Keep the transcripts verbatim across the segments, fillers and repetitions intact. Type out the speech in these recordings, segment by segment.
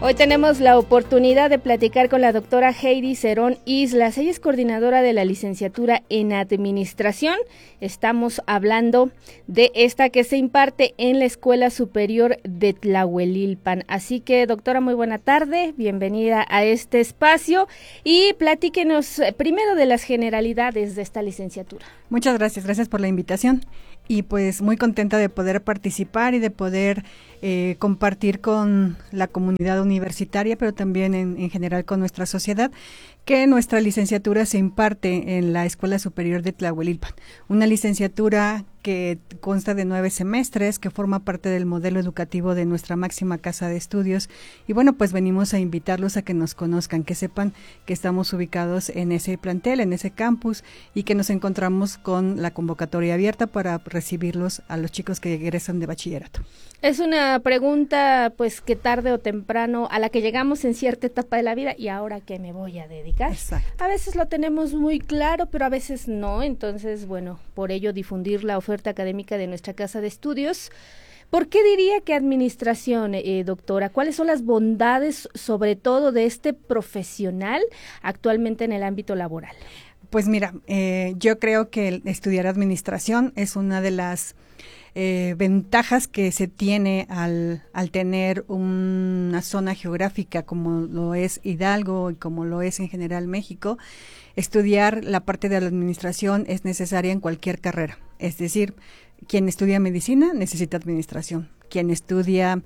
Hoy tenemos la oportunidad de platicar con la doctora Heidi Cerón Islas. Ella es coordinadora de la licenciatura en Administración. Estamos hablando de esta que se imparte en la Escuela Superior de Tlahuelilpan. Así que, doctora, muy buena tarde, bienvenida a este espacio y platíquenos primero de las generalidades de esta licenciatura. Muchas gracias, gracias por la invitación. Y pues muy contenta de poder participar y de poder eh, compartir con la comunidad universitaria, pero también en, en general con nuestra sociedad, que nuestra licenciatura se imparte en la Escuela Superior de Tlahuelilpan. Una licenciatura que consta de nueve semestres, que forma parte del modelo educativo de nuestra máxima casa de estudios. Y bueno, pues venimos a invitarlos a que nos conozcan, que sepan que estamos ubicados en ese plantel, en ese campus, y que nos encontramos con la convocatoria abierta para recibirlos a los chicos que egresan de bachillerato. Es una pregunta, pues, que tarde o temprano, a la que llegamos en cierta etapa de la vida, y ahora ¿qué me voy a dedicar? Exacto. A veces lo tenemos muy claro, pero a veces no. Entonces, bueno, por ello difundir la oferta académica de nuestra casa de estudios. ¿Por qué diría que administración, eh, doctora? ¿Cuáles son las bondades, sobre todo, de este profesional actualmente en el ámbito laboral? Pues mira, eh, yo creo que el estudiar administración es una de las Eh, ventajas que se tiene al, al tener una zona geográfica como lo es Hidalgo y como lo es en general México. Estudiar la parte de la administración es necesaria en cualquier carrera, es decir, quien estudia medicina necesita administración. Quien estudia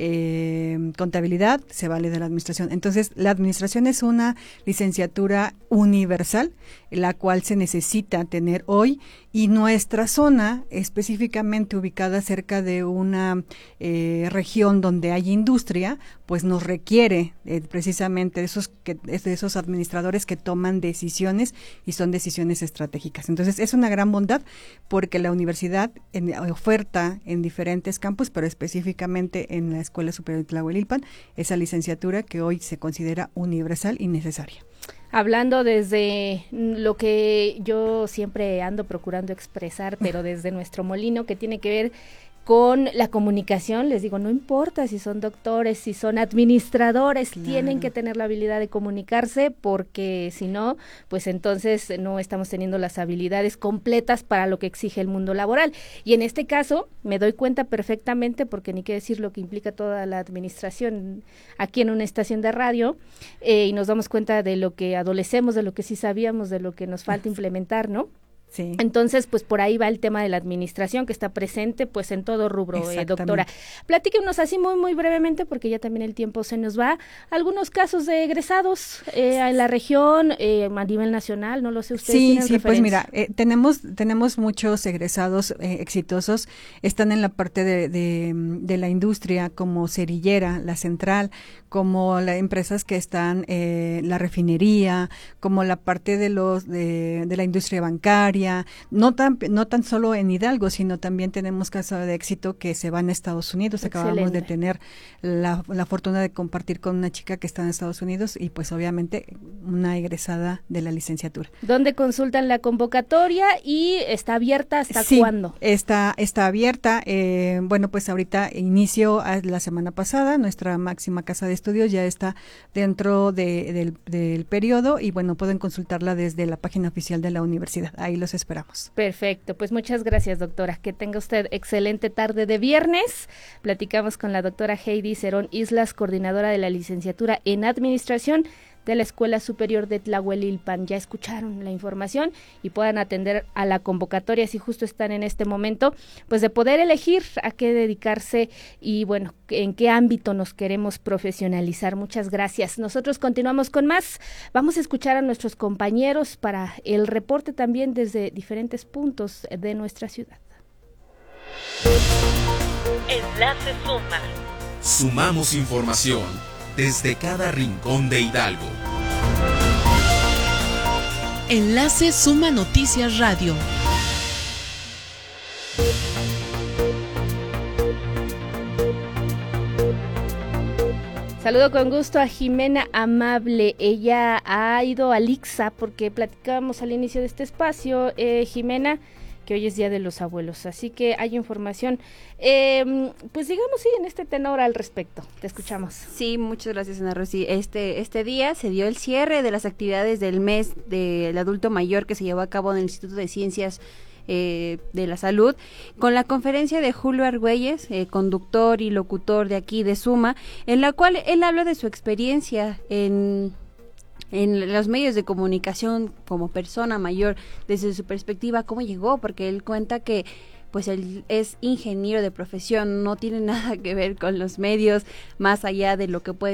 eh, contabilidad se vale de la administración. Entonces, la administración es una licenciatura universal, la cual se necesita tener hoy, y nuestra zona, específicamente ubicada cerca de una eh, región donde hay industria, pues nos requiere eh, precisamente de esos, que, de esos administradores que toman decisiones y son decisiones estratégicas. Entonces, es una gran bondad porque la universidad en, oferta en diferentes campus, pero específicamente en la Escuela Superior de Tlahuelilpan, esa licenciatura que hoy se considera universal y necesaria. Hablando desde lo que yo siempre ando procurando expresar, pero desde nuestro molino, que tiene que ver con la comunicación, les digo, no importa si son doctores, si son administradores, claro, tienen que tener la habilidad de comunicarse, porque si no, pues entonces no estamos teniendo las habilidades completas para lo que exige el mundo laboral. Y en este caso, me doy cuenta perfectamente, porque ni qué decir lo que implica toda la administración aquí en una estación de radio, eh, y nos damos cuenta de lo que adolecemos, de lo que sí sabíamos, de lo que nos falta implementar, ¿no? Sí. Entonces, pues por ahí va el tema de la administración, que está presente pues en todo rubro, eh, doctora. Platíquenos así muy, muy brevemente, porque ya también el tiempo se nos va, algunos casos de egresados eh, en la región, eh, a nivel nacional, no lo sé, ustedes sí, tienen sí, referencia. Pues mira, eh, tenemos tenemos muchos egresados eh, exitosos, están en la parte de, de, de la industria, como Cerillera, La Central, como las empresas que están, eh, la refinería, como la parte de los de, de la industria bancaria, no tan no tan solo en Hidalgo, sino también tenemos casos de éxito que se van a Estados Unidos. Excelente. Acabamos de tener la, la fortuna de compartir con una chica que está en Estados Unidos y pues obviamente una egresada de la licenciatura. ¿Dónde consultan la convocatoria y está abierta hasta sí, cuándo? Está, está abierta, eh, bueno pues ahorita inició la semana pasada, nuestra máxima casa de estudios ya está dentro de, del, del periodo y bueno, pueden consultarla desde la página oficial de la universidad, ahí los esperamos. Perfecto, pues muchas gracias, doctora, que tenga usted excelente tarde de viernes. Platicamos con la doctora Heidi Cerón Islas, coordinadora de la licenciatura en Administración de la Escuela Superior de Tlahuelilpan. Ya escucharon la información y puedan atender a la convocatoria si justo están en este momento, pues de poder elegir a qué dedicarse y bueno, en qué ámbito nos queremos profesionalizar. Muchas gracias. Nosotros continuamos con más. Vamos a escuchar a nuestros compañeros para el reporte también desde diferentes puntos de nuestra ciudad. Enlace Suma. Sumamos información desde cada rincón de Hidalgo. Enlace Suma Noticias Radio. Saludo con gusto a Jimena Amable. Ella ha ido al I C S A porque platicábamos al inicio de este espacio. Eh, Jimena, que hoy es Día de los Abuelos, así que hay información. Eh, pues digamos, sí, en este tenor al respecto, te escuchamos. Sí, muchas gracias, Ana Rosy. Este, este día se dio el cierre de las actividades del mes del adulto mayor que se llevó a cabo en el Instituto de Ciencias Eh, de la Salud, con la conferencia de Julio Argüelles, eh, conductor y locutor de aquí de Suma, en la cual él habla de su experiencia en, en los medios de comunicación como persona mayor, desde su perspectiva, cómo llegó, porque él cuenta que pues él es ingeniero de profesión, no tiene nada que ver con los medios, más allá de lo que puede